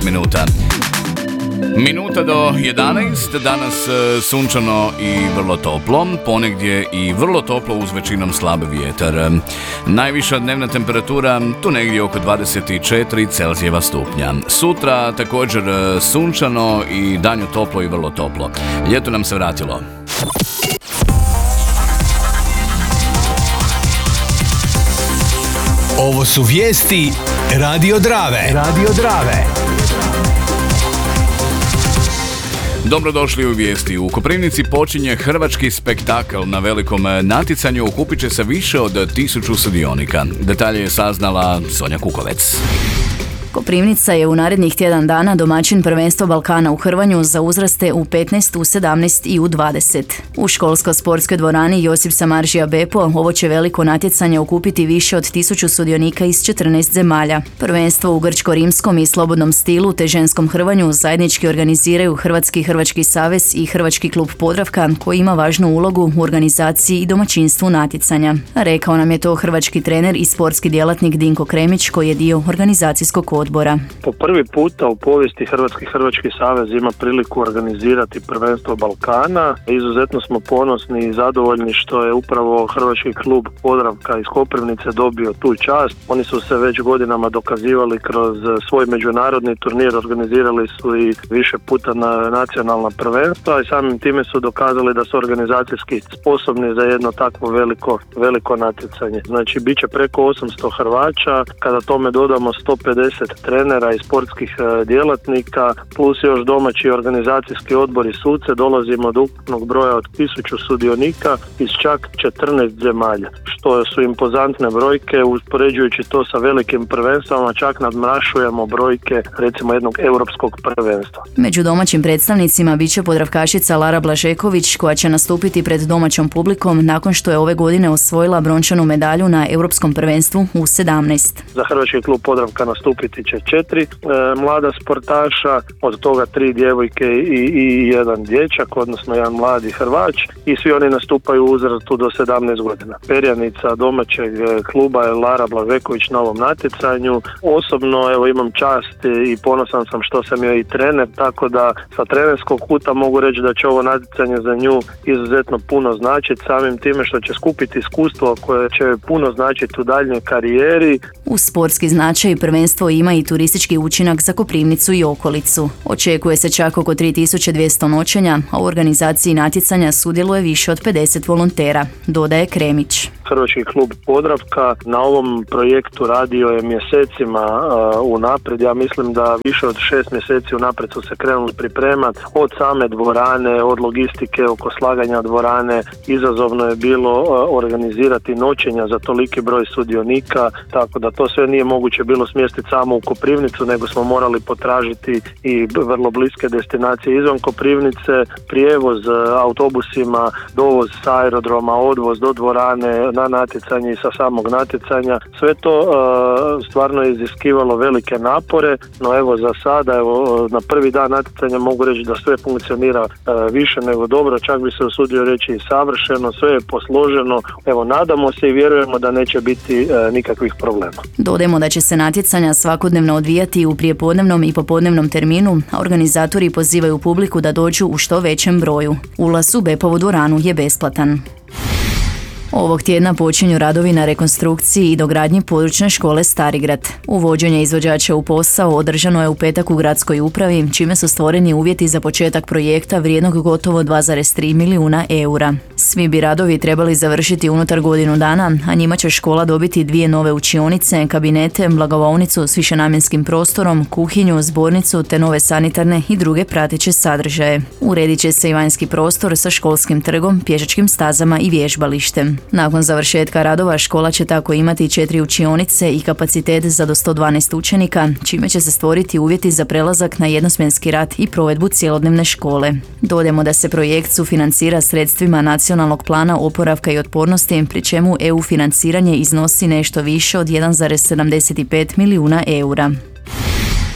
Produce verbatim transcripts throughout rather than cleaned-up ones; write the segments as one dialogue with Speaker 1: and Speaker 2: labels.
Speaker 1: minuta. Minuta do jedanaest, danas sunčano i vrlo toplo, ponegdje i vrlo toplo uz većinom slab vjetar. Najviša dnevna temperatura tu negdje oko dvadeset četiri Celzijeva stupnja. Sutra također sunčano i danju toplo i vrlo toplo. Ljeto nam se vratilo.
Speaker 2: Ovo su vijesti Radio Drave. Radio Drave.
Speaker 1: Dobrodošli u vijesti. U Koprivnici počinje hrvački spektakl. Na velikom natjecanju okupit će se više od tisuću sudionika. Detalje je saznala Sonja Kukovec.
Speaker 3: Koprivnica je u narednih tjedan dana domaćin prvenstva Balkana u hrvanju za uzraste u petnaest, u sedamnaest i u dvadeset. U školsko-sportskoj dvorani Josip Samardžija Bepo ovo će veliko natjecanje okupiti više od tisuću sudionika iz četrnaest zemalja. Prvenstvo u grčko-rimskom i slobodnom stilu te ženskom hrvanju zajednički organiziraju Hrvatski hrvački savez i Hrvački klub Podravka, koji ima važnu ulogu u organizaciji i domaćinstvu natjecanja. Rekao nam je to hrvački trener i sportski djelatnik Dinko Kremić, koji je dio organizacijskog odbora.
Speaker 4: Po prvi puta u povijesti Hrvatski hrvački savez ima priliku organizirati prvenstvo Balkana. Izuzetno smo ponosni i zadovoljni što je upravo Hrvački klub Podravka iz Koprivnice dobio tu čast. Oni su se već godinama dokazivali kroz svoj međunarodni turnir, organizirali su i više puta na nacionalna prvenstva i samim time su dokazali da su organizacijski sposobni za jedno takvo veliko, veliko natjecanje. Znači, bit će preko osamsto Hrvaća, kada tome dodamo sto pedeset trenera i sportskih djelatnika, plus još domaći organizacijski odbor i suce, dolazimo do ukupnog broja od tisuću sudionika iz čak četrnaest zemalja, što su impozantne brojke. Uspoređujući to sa velikim prvenstvama, čak nadmašujemo brojke recimo jednog europskog prvenstva.
Speaker 3: Među domaćim predstavnicima bit će podravkašica Lara Blažeković, koja će nastupiti pred domaćom publikom nakon što je ove godine osvojila brončanu medalju na europskom prvenstvu u sedamnaest.
Speaker 4: Za Hrvatski klub Podravka nastupiti će četiri e, mlada sportaša, od toga tri djevojke i, i jedan dječak, odnosno jedan mladi Hrvač, i svi oni nastupaju u uzrastu do sedamnaest godina. Perjanica domaćeg kluba je Lara Blažeković na ovom natjecanju. Osobno evo imam čast i ponosan sam što sam joj i trener, tako da sa trenerskog kuta mogu reći da će ovo natjecanje za nju izuzetno puno značiti, samim time što će skupiti iskustvo koje će puno značiti u daljnjoj karijeri.
Speaker 3: U sportski značaj prvenstvo ima i turistički učinak za Koprivnicu i okolicu. Očekuje se čak oko tri tisuće dvjesto noćenja, a u organizaciji natjecanja sudjeluje više od pedeset volontera, dodaje Kremić.
Speaker 4: Hrvatski klub Podravka na ovom projektu radio je mjesecima uh, unaprijed. Ja mislim da više od šest mjeseci unaprijed su se krenuli pripremati, od same dvorane, od logistike oko slaganja dvorane. Izazovno je bilo uh, organizirati noćenja za toliki broj sudionika, tako da to sve nije moguće bilo smjestiti samo u Koprivnicu, nego smo morali potražiti i vrlo bliske destinacije izvan Koprivnice, prijevoz autobusima, dovoz sa aerodroma, odvoz do dvorane, na natjecanje i sa samog natjecanja. Sve to uh, stvarno je iziskivalo velike napore, no evo za sada, evo, na prvi dan natjecanja mogu reći da sve funkcionira uh, više nego dobro, čak bi se usudio reći i savršeno, sve je posloženo. Evo, nadamo se i vjerujemo da neće biti uh, nikakvih problema.
Speaker 3: Dodajemo da će se natjecanja svakodnevno odvijati u prijepodnevnom i popodnevnom terminu, a organizatori pozivaju publiku da dođu u što većem broju. Ulaz u Bepovu dvoranu je besplatan. Ovog tjedna počinju radovi na rekonstrukciji i dogradnji područne škole Starigrad. Uvođenje izvođača u posao održano je u petak u gradskoj upravi, čime su stvoreni uvjeti za početak projekta vrijednog gotovo dva zarez tri milijuna eura. Svi bi radovi trebali završiti unutar godinu dana, a njima će škola dobiti dvije nove učionice, kabinete, blagovaonicu s višenamjenskim prostorom, kuhinju, zbornicu te nove sanitarne i druge prateće sadržaje. Uredit će se i vanjski prostor sa školskim trgom, pješačkim stazama i vježbalištem. Nakon završetka radova škola će tako imati četiri učionice i kapacitet za do sto dvanaest učenika, čime će se stvoriti uvjeti za prelazak na jednosmjenski rad i provedbu cjelodnevne škole. Dodajemo da se projekt sufinancira sredstvima Nacionalnog plana oporavka i otpornosti, pri čemu E U financiranje iznosi nešto više od jedan zarez sedamdeset pet milijuna eura.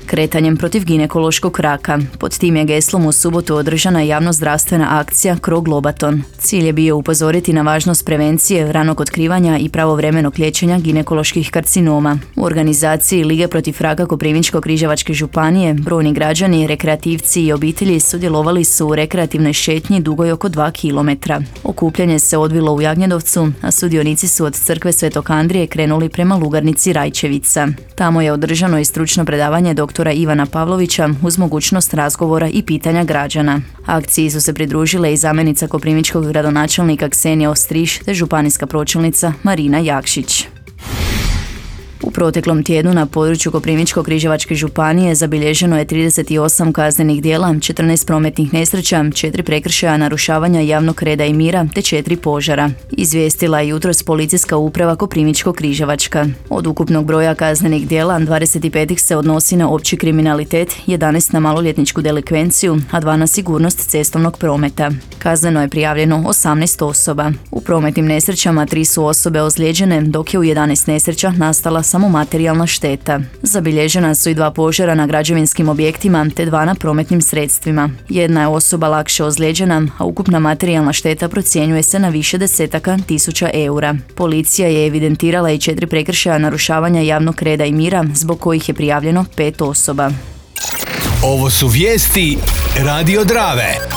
Speaker 3: kretanjem protiv ginekološkog raka. Pod tim je geslom u subotu održana javno-zdravstvena akcija Krog Lobaton. Cilj je bio upozoriti na važnost prevencije, ranog otkrivanja i pravovremenog liječenja ginekoloških karcinoma. U organizaciji Lige protiv raka Koprivničko-križevačke županije brojni građani, rekreativci i obitelji sudjelovali su u rekreativnoj šetnji dugoj oko dva kilometra. Okupljanje se odvilo u Jagnjedovcu, a sudionici su od crkve Svetog Andrije krenuli prema lugarnici Rajčevica. Tamo je održano i stručno predavanje doktora Ivana Pavlovića uz mogućnost razgovora i pitanja građana. Akciji su se pridružile i zamjenica koprivničkog gradonačelnika Ksenija Ostriš te županijska pročelnica Marina Jakšić. U proteklom tjednu na području Koprivničko-križevačke županije zabilježeno je trideset osam kaznenih djela, četrnaest prometnih nesreća, četiri prekršaja narušavanja javnog reda i mira te četiri požara. Izvijestila je jutros policijska uprava Koprivničko-križevačka. Od ukupnog broja kaznenih djela, dvadeset pet ih se odnosi na opći kriminalitet, jedanaest na maloljetničku delikvenciju, a dva na sigurnost cestovnog prometa. Kazneno je prijavljeno osamnaest osoba. U prometnim nesrećama tri su osobe ozlijeđene, dok je u jedanaest nesreća nastala samo materijalna šteta. Zabilježena su i dva požara na građevinskim objektima te dva na prometnim sredstvima. Jedna je osoba lakše ozlijeđena, a ukupna materijalna šteta procjenjuje se na više desetaka tisuća eura. Policija je evidentirala i četiri prekršaja narušavanja javnog reda i mira, zbog kojih je prijavljeno pet osoba.
Speaker 2: Ovo su vijesti Radio Drave.